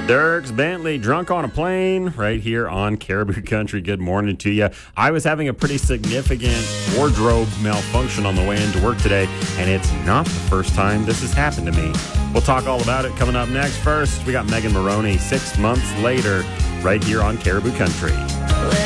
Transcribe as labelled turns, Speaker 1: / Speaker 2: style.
Speaker 1: Dierks Bentley, Drunk on a Plane, right here on Caribou Country. Good morning to you. I was having a pretty significant wardrobe malfunction on the way into work today, and it's not the first time this has happened to me. We'll talk all about it coming up next. First, we got Megan Moroney, 6 months later, right here on Caribou Country.